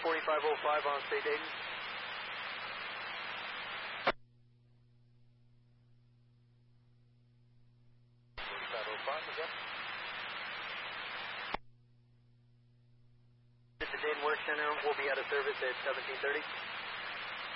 4505 on state Dayton. 4505, is up. The Dayton Work Center will be out of service at 1730.